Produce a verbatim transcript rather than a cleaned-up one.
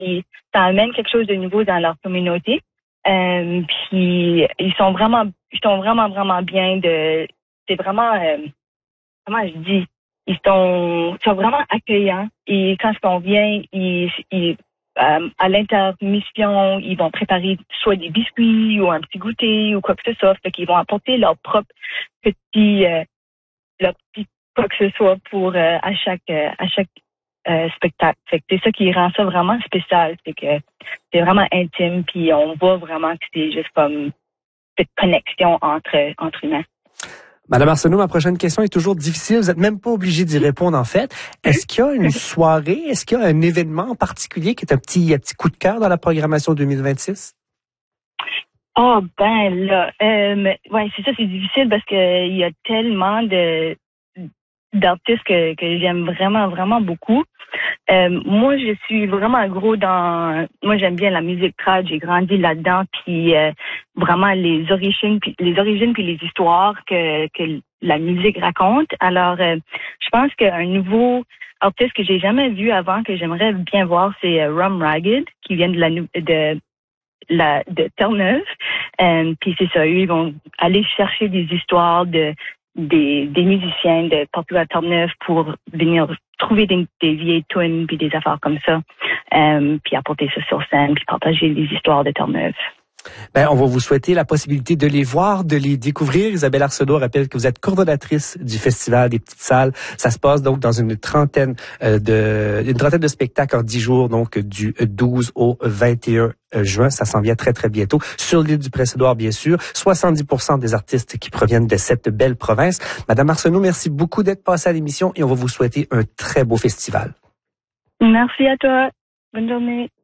puis ça amène quelque chose de nouveau dans leur communauté. Euh, puis ils sont vraiment, ils sont vraiment, vraiment bien de, c'est vraiment, euh, comment je dis, ils sont, ils sont vraiment accueillants et quand on vient, ils, ils euh, à l'intermission, ils vont préparer soit des biscuits ou un petit goûter ou quoi que ce soit, fait qu'ils vont apporter leur propre petit, euh, leur petit quoi que ce soit pour euh, à chaque, euh, à chaque Euh, spectacle. Fait que c'est ça qui rend ça vraiment spécial, c'est que c'est vraiment intime, puis on voit vraiment que c'est juste comme cette connexion entre entre humains. Madame Arsenault, ma prochaine question est toujours difficile. Vous n'êtes même pas obligé d'y répondre, en fait. Est-ce qu'il y a une soirée, est-ce qu'il y a un événement en particulier qui est un petit, un petit coup de cœur dans la programmation deux mille vingt-six? Oh, ben là, euh, ouais, c'est ça, c'est difficile parce que il y a tellement de d'artistes que, que j'aime vraiment, vraiment beaucoup. Euh, moi, je suis vraiment gros dans... Moi, j'aime bien la musique trad. J'ai grandi là-dedans. Puis euh, vraiment les origines, puis les origines puis les histoires que, que la musique raconte. Alors, euh, je pense qu'un nouveau artiste que j'ai jamais vu avant, que j'aimerais bien voir, c'est euh, Rum Ragged, qui vient de la de la de Terre-Neuve. Euh, puis c'est ça, eux, ils vont aller chercher des histoires de des, des musiciens de partout à Terre-Neuve pour venir trouver des, des vieilles tunes puis des affaires comme ça, euh, puis apporter ça sur scène puis partager les histoires de Terre-Neuve. Ben, on va vous souhaiter la possibilité de les voir, de les découvrir. Isabelle Arsenault rappelle que vous êtes coordonnatrice du Festival des Petites Salles. Ça se passe donc dans une trentaine euh, de une trentaine de spectacles en dix jours, donc du douze au vingt et un juin. Ça s'en vient très, très bientôt. Sur l'île du Prince-Édouard, bien sûr. soixante-dix pour cent des artistes qui proviennent de cette belle province. Madame Arsenault, merci beaucoup d'être passée à l'émission et on va vous souhaiter un très beau festival. Merci à toi. Bonne journée.